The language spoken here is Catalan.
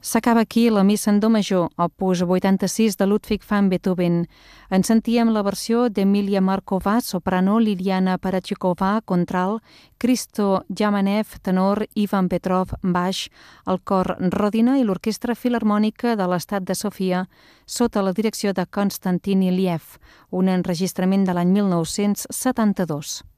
S'acaba aquí la missa en do major, opus 86 de Ludwig van Beethoven. En sentíem la versió d'Emilia Markova, soprano, Liliana Parachikova, contralt, Christo Yamanev, tenor, Ivan Petrov, baix, el cor Rodina i l'Orquestra Filharmònica de l'Estat de Sofia, sota la direcció de Konstantin Iliev, un enregistrament de l'any 1972.